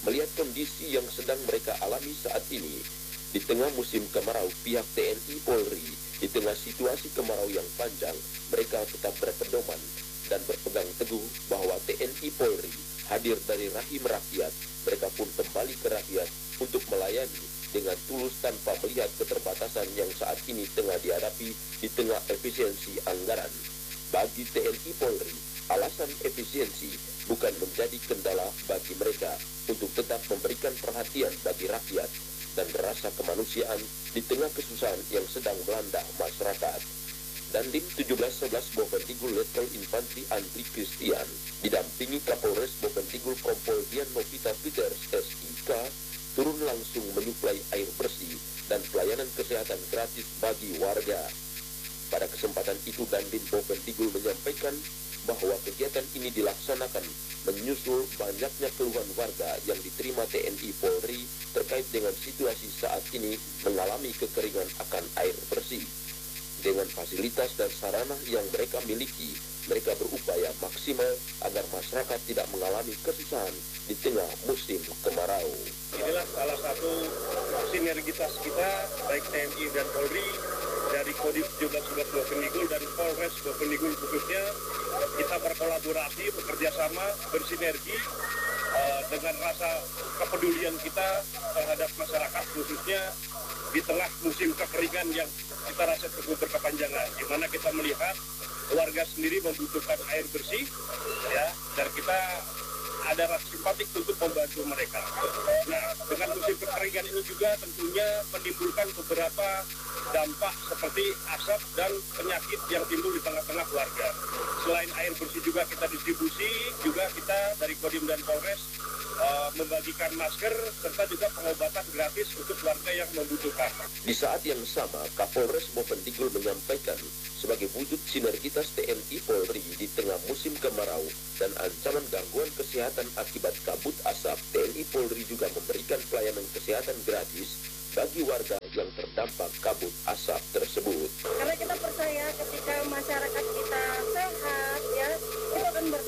Melihat kondisi yang sedang mereka alami saat ini, di tengah musim kemarau, pihak TNI Polri, di tengah situasi kemarau yang panjang, mereka tetap berpedoman dan berpegang teguh bahwa TNI Polri hadir dari rahim rakyat. Mereka pun kembali ke rakyat untuk melayani dengan tulus tanpa melihat keterbatasan yang saat ini tengah dihadapi di tengah efisiensi anggaran. Bagi TNI Polri, alasan efisiensi bukan menjadi kendala bagi mereka untuk tetap memberikan perhatian bagi rakyat dan rasa kemanusiaan di tengah kesusahan yang sedang melanda masyarakat. Dandim 1711 Bovendigul Letkol Infantri Andri Christian didampingi Kapolres Bovendigul Kompol Dian Novita Peters SIK turun langsung menyuplai air bersih dan pelayanan kesehatan gratis bagi warga. Pada kesempatan itu Dandim Bovendigul menyampaikan bahwa kegiatan ini dilaksanakan menyusul banyaknya keluhan warga yang diterima TNI Polri terkait dengan situasi saat ini mengalami kekeringan akan air bersih. Dengan fasilitas dan sarana yang mereka miliki, mereka berupaya maksimal agar masyarakat tidak mengalami kesusahan di tengah musim kemarau. Inilah salah satu sinergitas kita, baik TNI dan Polri, dari Kodim 1711 Bovendigul dan Polres Bovendigul khususnya, kita berkolaborasi, bekerja sama, bersinergi dengan rasa kepedulian kita terhadap masyarakat khususnya di tengah musim kekeringan yang kita rasa cukup berkepanjangan, di mana kita melihat warga sendiri membutuhkan air bersih, ya, dan kita ada rasa simpatik untuk membantu mereka. Nah, dengan musim kekeringan ini juga tentunya menimbulkan beberapa dampak seperti asap dan penyakit yang timbul di tengah-tengah warga. Selain air bersih juga kita distribusi, juga kita dari Kodim dan Polres membagikan masker serta juga pengobatan gratis untuk warga yang membutuhkan. Di saat yang sama, Kapolres Bovendigul menyampaikan sebagai wujud sinergitas TNI Polri di tengah musim kemarau dan ancaman gangguan kesehatan akibat kabut asap, TNI Polri juga memberikan pelayanan kesehatan gratis bagi warga yang terdampak kabut